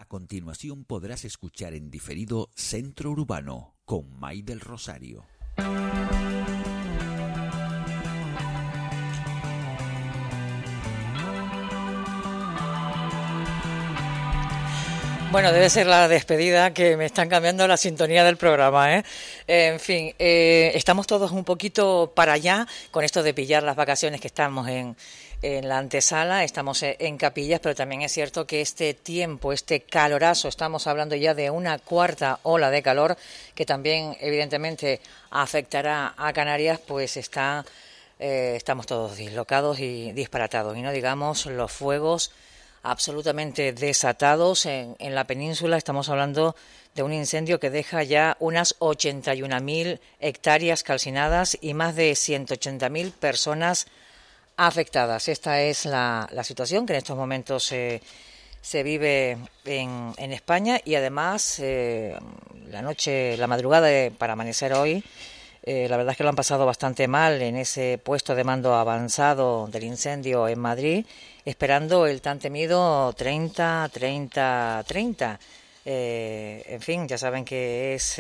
A continuación podrás escuchar en diferido Centro Urbano con May del Rosario. Bueno, debe ser la despedida, que me están cambiando la sintonía del programa, ¿eh? En fin, estamos todos un poquito para allá con esto de pillar las vacaciones, que estamos en la antesala, estamos en Capillas, pero también es cierto que este tiempo, este calorazo, estamos hablando ya de una cuarta ola de calor que también evidentemente afectará a Canarias, pues estamos todos dislocados y disparatados, y no digamos los fuegos absolutamente desatados en la península. Estamos hablando de un incendio que deja ya unas 81.000 hectáreas calcinadas y más de 180.000 personas afectadas. Esta es la situación que en estos momentos se vive en España, y además la madrugada para amanecer hoy, la verdad es que lo han pasado bastante mal en ese puesto de mando avanzado del incendio en Madrid, esperando el tan temido 30-30-30. En fin, ya saben que es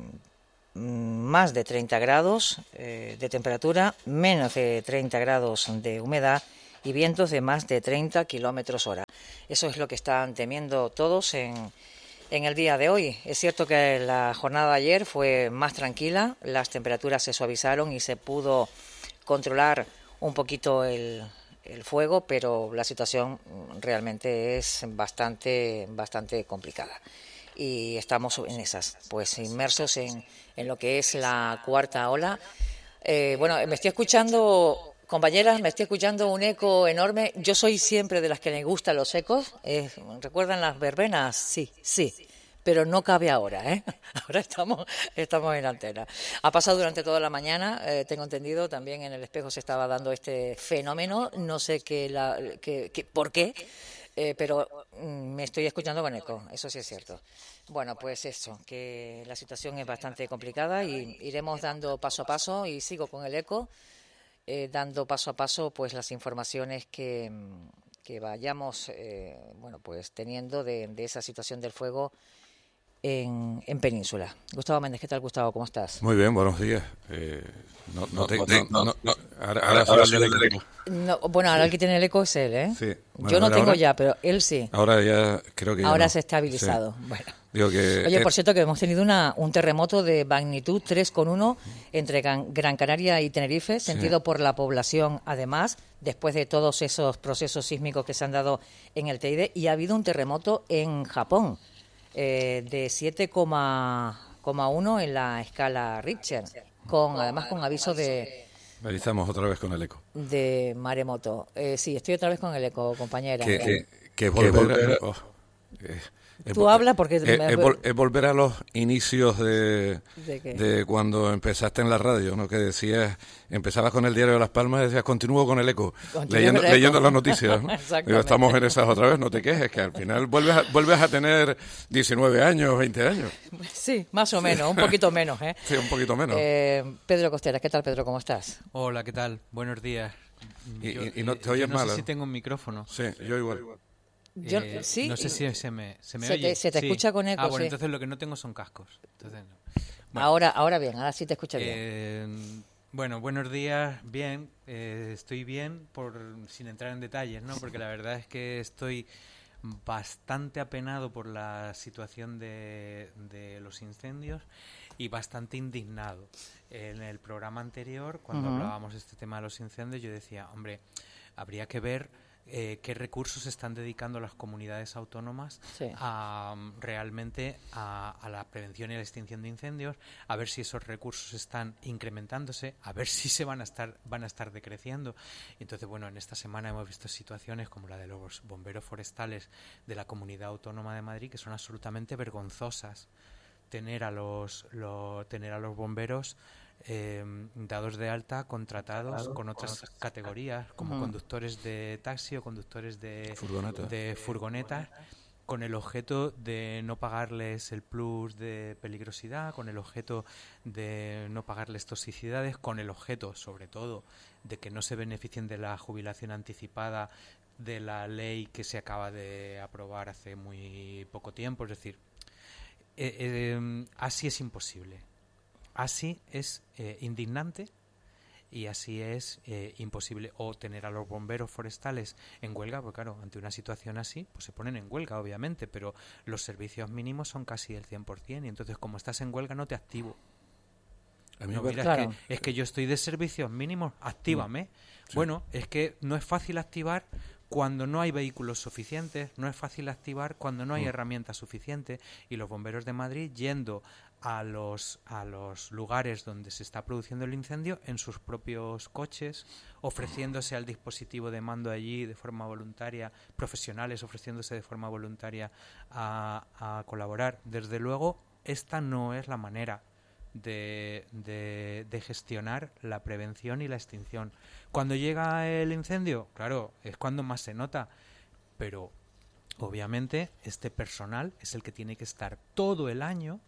más de 30 grados de temperatura, menos de 30 grados de humedad y vientos de más de 30 kilómetros hora. Eso es lo que están temiendo todos en el día de hoy. Es cierto que la jornada de ayer fue más tranquila, las temperaturas se suavizaron y se pudo controlar un poquito el fuego, pero la situación realmente es bastante complicada. Y estamos en esas, pues inmersos en lo que es la cuarta ola. Bueno, me estoy escuchando, compañeras, me estoy escuchando un eco enorme. Yo soy siempre de las que me gustan los ecos. ¿Recuerdan las verbenas? Sí, pero no cabe ahora, ¿eh? Ahora estamos en antena. Ha pasado durante toda la mañana, tengo entendido, también en el espejo se estaba dando este fenómeno, no sé por qué, pero me estoy escuchando con eco, eso sí es cierto. Bueno, pues eso, que la situación es bastante complicada y iremos dando paso a paso, y sigo con el eco, dando paso a paso pues las informaciones que vayamos pues teniendo de esa situación del fuego en Península. Gustavo Méndez, ¿qué tal, Gustavo? ¿Cómo estás? Muy bien, buenos días. Ahora el eco. Bueno, ahora el que tiene el eco es él, ¿eh? Sí. Bueno, yo no tengo ya, pero él sí. Ahora ya creo que ahora ya no. Se ha estabilizado. Sí. Bueno. Digo que Oye, por cierto, que hemos tenido un terremoto de magnitud 3,1 entre Gran Canaria y Tenerife, sentido por la población, además, después de todos esos procesos sísmicos que se han dado en el Teide, y ha habido un terremoto en Japón de 7,1 en la escala Richter, además con aviso de... Estamos otra vez con el eco. De maremoto. Sí, estoy otra vez con el eco, compañera. Que volver Tú hablas porque... Es volver a los inicios de cuando empezaste en la radio, ¿no? Que decías, empezabas con el Diario de Las Palmas y decías, continúo con el eco, leyendo las noticias, ¿no? Digo, estamos en esas otra vez, no te quejes, que al final vuelves a tener 19 años, 20 años. Sí, más o menos, un poquito menos, ¿eh? Sí, un poquito menos. Pedro Costeras, ¿qué tal, Pedro? ¿Cómo estás? Hola, ¿qué tal? Buenos días. Y no te oyes mal. No sé si tengo un micrófono. Sí, yo igual. Sí, no sé si se me oye. Se te escucha con eco. Bueno, sí. Entonces lo que no tengo son cascos. Entonces, no. Bueno, ahora bien, ahora sí te escucha bien. Bueno, buenos días, bien. Estoy bien, sin entrar en detalles, ¿no? Porque la verdad es que estoy bastante apenado por la situación de los incendios y bastante indignado. En el programa anterior, cuando hablábamos de este tema de los incendios, yo decía, hombre, habría que ver qué recursos están dedicando las comunidades autónomas realmente a la prevención y la extinción de incendios, a ver si esos recursos están incrementándose, a ver si van a estar decreciendo. Y entonces, bueno, en esta semana hemos visto situaciones como la de los bomberos forestales de la Comunidad Autónoma de Madrid, que son absolutamente vergonzosas. Tener a los bomberos dados de alta, contratados con otras categorías, como conductores de taxi o conductores de furgonetas, con el objeto de no pagarles el plus de peligrosidad, con el objeto de no pagarles toxicidades, con el objeto, sobre todo, de que no se beneficien de la jubilación anticipada de la ley que se acaba de aprobar hace muy poco tiempo. Es decir, así es imposible. Así es indignante y así es imposible. O tener a los bomberos forestales en huelga, porque claro, ante una situación así, pues se ponen en huelga, obviamente, pero los servicios mínimos son casi el 100%, y entonces como estás en huelga no te activo. No, mira, claro. es que yo estoy de servicios mínimos, actívame. Sí. Bueno, es que no es fácil activar cuando no hay vehículos suficientes, no es fácil activar cuando no hay herramientas suficientes, y los bomberos de Madrid yendo a los lugares donde se está produciendo el incendio en sus propios coches, ofreciéndose al dispositivo de mando allí de forma voluntaria, profesionales ofreciéndose de forma voluntaria a colaborar. Desde luego, esta no es la manera de gestionar la prevención y la extinción. Cuando llega el incendio, claro, es cuando más se nota, pero obviamente este personal es el que tiene que estar todo el año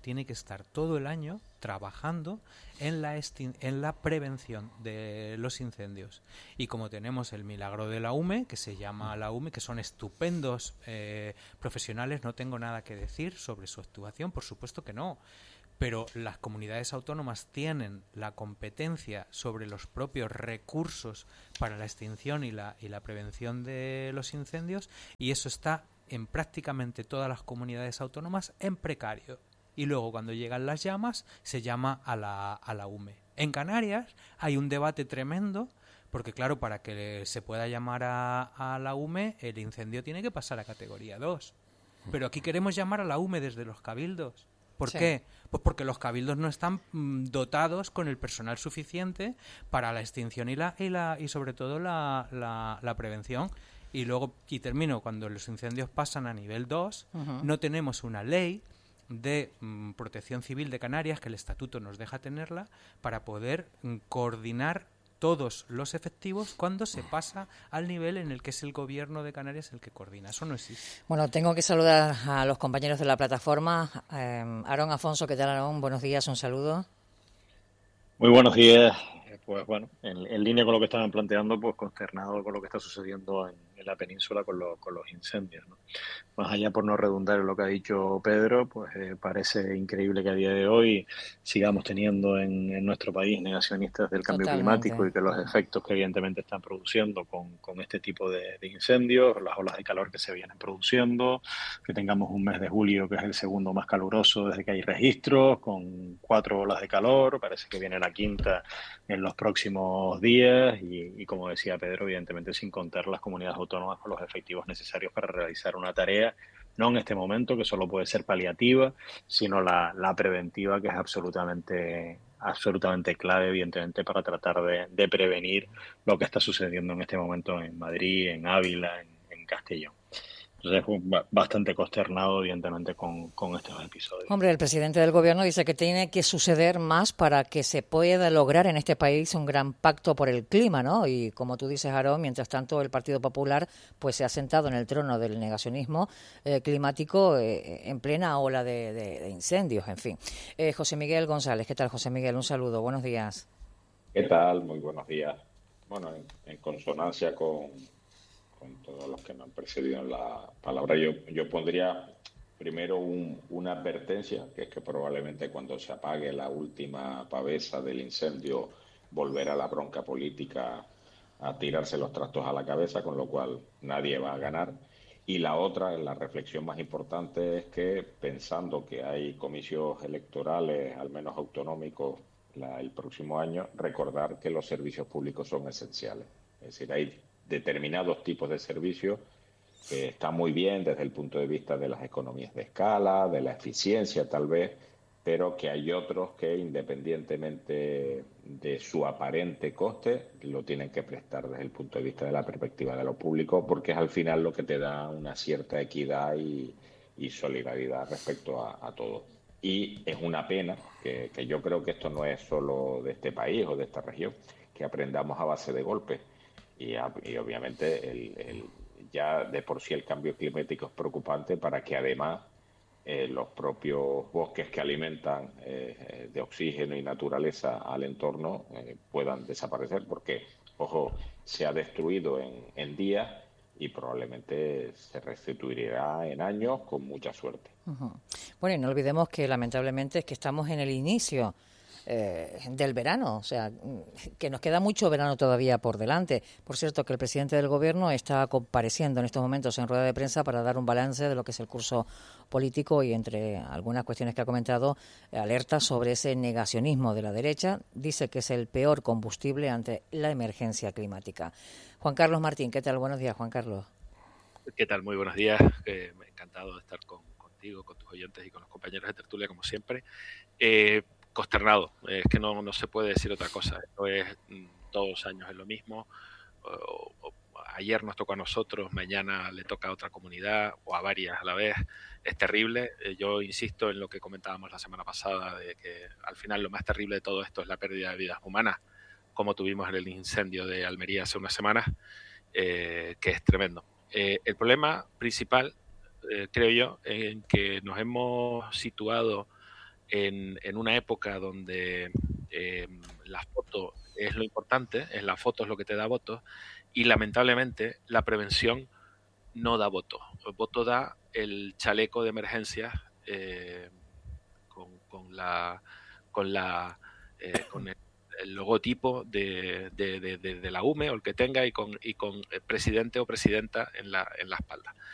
trabajando en la prevención de los incendios. Y como tenemos el milagro de la UME, que se llama la UME, que son estupendos profesionales, no tengo nada que decir sobre su actuación, por supuesto que no. Pero las comunidades autónomas tienen la competencia sobre los propios recursos para la extinción y la prevención de los incendios, y eso está en prácticamente todas las comunidades autónomas en precario. Y luego, cuando llegan las llamas, se llama a la UME. En Canarias hay un debate tremendo, porque claro, para que se pueda llamar a la UME, el incendio tiene que pasar a categoría 2. Pero aquí queremos llamar a la UME desde los cabildos. ¿Por qué? Pues porque los cabildos no están dotados con el personal suficiente para la extinción y sobre todo la prevención. Y luego, y termino, cuando los incendios pasan a nivel 2, no tenemos una ley de protección civil de Canarias, que el estatuto nos deja tenerla, para poder coordinar todos los efectivos cuando se pasa al nivel en el que es el gobierno de Canarias el que coordina. Eso no existe. Bueno, tengo que saludar a los compañeros de la plataforma. Aarón Afonso, ¿qué tal, Aarón? Buenos días, un saludo. Muy buenos días. Pues bueno, en línea con lo que estaban planteando, pues consternado con lo que está sucediendo en la península con los incendios, ¿no? Más allá, por no redundar en lo que ha dicho Pedro, pues parece increíble que a día de hoy sigamos teniendo en nuestro país negacionistas del cambio climático, y que los efectos que evidentemente están produciendo con este tipo de incendios, las olas de calor que se vienen produciendo, que tengamos un mes de julio que es el segundo más caluroso desde que hay registros, con 4 olas de calor, parece que viene la quinta en los próximos días, y como decía Pedro, evidentemente sin contar las comunidades autónomas con los efectivos necesarios para realizar una tarea, no en este momento, que solo puede ser paliativa, sino la preventiva, que es absolutamente clave, evidentemente, para tratar de prevenir lo que está sucediendo en este momento en Madrid, en Ávila, en Castellón. Entonces, bastante consternado, evidentemente, con estos episodios. Hombre, el presidente del gobierno dice que tiene que suceder más para que se pueda lograr en este país un gran pacto por el clima, ¿no? Y como tú dices, Aarón, mientras tanto el Partido Popular pues se ha sentado en el trono del negacionismo climático en plena ola de incendios, en fin. José Miguel González, ¿qué tal, José Miguel? Un saludo, buenos días. ¿Qué tal? Muy buenos días. Bueno, en consonancia con todos los que me han precedido en la palabra, yo pondría primero una advertencia, que es que probablemente cuando se apague la última pavesa del incendio volverá la bronca política a tirarse los trastos a la cabeza, con lo cual nadie va a ganar. Y la otra, la reflexión más importante, es que pensando que hay comicios electorales, al menos autonómicos, el próximo año, recordar que los servicios públicos son esenciales. Es decir, hay determinados tipos de servicios que están muy bien desde el punto de vista de las economías de escala, de la eficiencia tal vez, pero que hay otros que, independientemente de su aparente coste, lo tienen que prestar desde el punto de vista de la perspectiva de lo público, porque es al final lo que te da una cierta equidad y solidaridad respecto a todo. Y es una pena que yo creo que esto no es solo de este país o de esta región, que aprendamos a base de golpes. Y obviamente ya de por sí el cambio climático es preocupante, para que además los propios bosques que alimentan de oxígeno y naturaleza al entorno puedan desaparecer, porque, ojo, se ha destruido en días y probablemente se restituirá en años con mucha suerte. Bueno, y no olvidemos que lamentablemente es que estamos en el inicio del verano, o sea, que nos queda mucho verano todavía por delante. Por cierto, que el presidente del Gobierno está compareciendo en estos momentos en rueda de prensa para dar un balance de lo que es el curso político y, entre algunas cuestiones que ha comentado, alerta sobre ese negacionismo de la derecha. Dice que es el peor combustible ante la emergencia climática. Juan Carlos Martín, ¿qué tal? Buenos días, Juan Carlos. ¿Qué tal? Muy buenos días. Encantado de estar contigo, con tus oyentes y con los compañeros de tertulia, como siempre. Consternado, es que no se puede decir otra cosa. Esto es, todos los años es lo mismo. Ayer nos tocó a nosotros, mañana le toca a otra comunidad o a varias a la vez. Es terrible. Yo insisto en lo que comentábamos la semana pasada, de que al final lo más terrible de todo esto es la pérdida de vidas humanas, como tuvimos en el incendio de Almería hace unas semanas, que es tremendo. El problema principal, creo yo, en que nos hemos situado en una época donde la foto es lo importante, la foto es lo que te da votos, y lamentablemente la prevención no da votos. El voto da el chaleco de emergencias con el logotipo de la UME o el que tenga y con presidente o presidenta en la espalda.